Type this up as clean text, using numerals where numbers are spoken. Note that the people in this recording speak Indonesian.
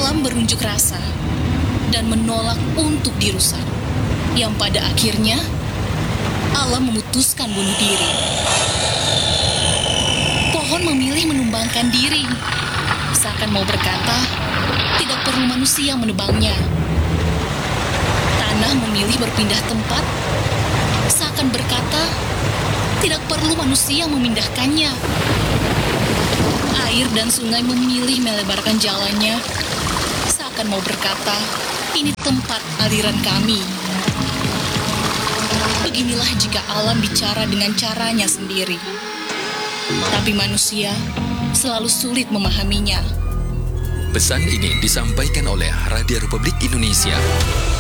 Alam berunjuk rasa dan menolak untuk dirusak. Yang pada akhirnya, alam memutuskan bunuh diri. Pohon memilih menumbangkan diri. Seakan mau berkata, tidak perlu manusia menebangnya. Tanah memilih berpindah tempat. Seakan berkata, tidak perlu manusia memindahkannya. Air dan sungai memilih melebarkan jalannya. Seakan mau berkata, ini tempat aliran kami. Beginilah jika alam bicara dengan caranya sendiri. Tapi manusia selalu sulit memahaminya. Pesan ini disampaikan oleh Radio Republik Indonesia.